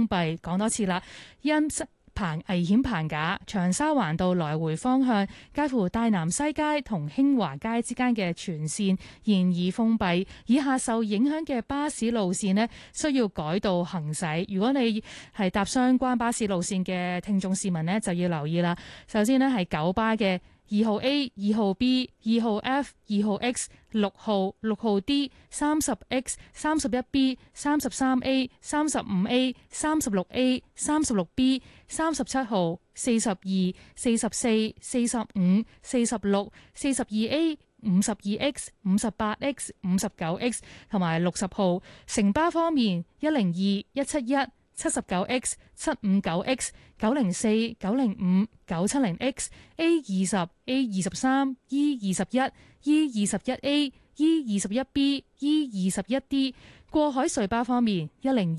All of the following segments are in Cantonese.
封閉。講多次啦，因危險棚架長沙灣道來回方向介乎大南西街同興華街之間嘅全線現已封閉，以下受影響嘅巴士路線呢，需要改道行駛。如果你係搭相關巴士路線嘅聽眾市民呢，就要留意啦。首先呢，係九巴嘅2號 A、2號 B、2號 F、2號 X、6號、6號 D、30X、31B、33A、35A、36A、36B、37號、42、44、45、46、42A、52X、58X、59X 同埋60號。城巴方面102、171、79X、759X、904、905、970X、A20、A23、E21、E21A、E21B、E21D。過海隧巴方面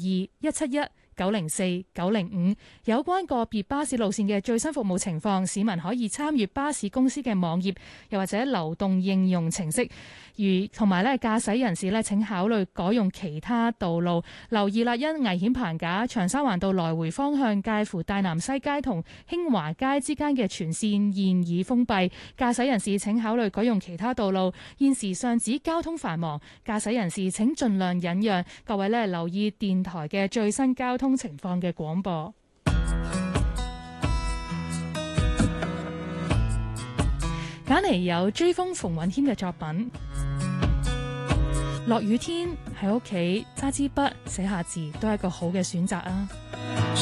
102、171、904、905，有關個別巴士路線嘅最新服務情況，市民可以參閱巴士公司嘅網頁，又或者流動應用程式。同埋咧，駕駛人士咧，請考慮改用其他道路。留意啦，因危險棚架長沙灣道來回方向介乎大南西街同興華街之間嘅全線現已封閉，駕駛人士請考慮改用其他道路。現時上址交通繁忙，駕駛人士請盡量忍讓。各位咧，留意電台嘅最新交通情況嘅廣播。揀嚟有追風馮允謙嘅作品。落雨天喺屋企揸支筆寫下字都係一個好嘅選擇啊！